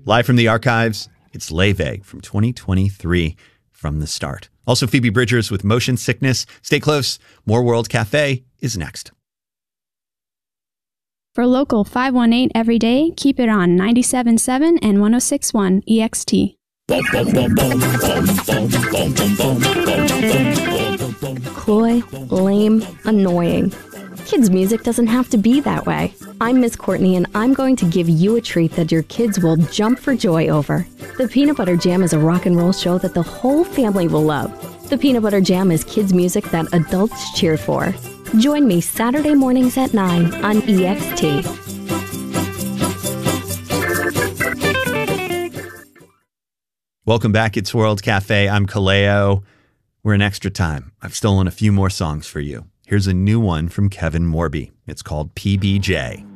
Live from the archives, it's Leaveg from 2023 from the start. Also Phoebe Bridgers with Motion Sickness. Stay close. More World Cafe is next. For Local 518 every day, keep it on 97.7 and 106.1 EXT. Coy, lame, annoying. Kids' music doesn't have to be that way. I'm Miss Courtney, and I'm going to give you a treat that your kids will jump for joy over. The Peanut Butter Jam is a rock and roll show that the whole family will love. The Peanut Butter Jam is kids' music that adults cheer for. Join me Saturday mornings at 9 on EXT. Welcome back. It's World Cafe. I'm Kaleo. We're in extra time. I've stolen a few more songs for you. Here's a new one from Kevin Morby. It's called PBJ.